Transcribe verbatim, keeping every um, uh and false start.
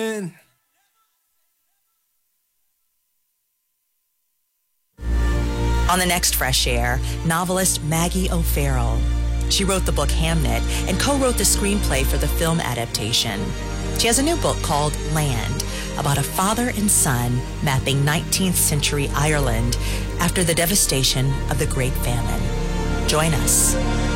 On the next Fresh Air, novelist Maggie O'Farrell. She wrote the book Hamnet and co-wrote the screenplay for the film adaptation. She has a new book called Land, about a father and son mapping nineteenth century Ireland after the devastation of the Great Famine. Join us.